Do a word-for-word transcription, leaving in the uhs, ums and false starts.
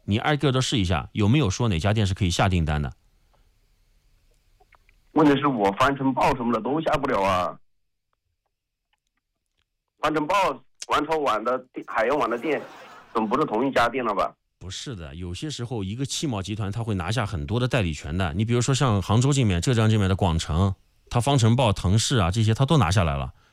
你挨个都试一下，有没有说哪家店是可以下订单的？ 问题是我方城报什么的都下不了啊。方城报、王朝网的海洋网的店，总不是同一家店了吧？ 不是的，有些时候一个汽贸集团他会拿下很多的代理权的。你比如说像杭州这面、浙江这面的广城，它方城报、腾势啊这些，它都拿下来了。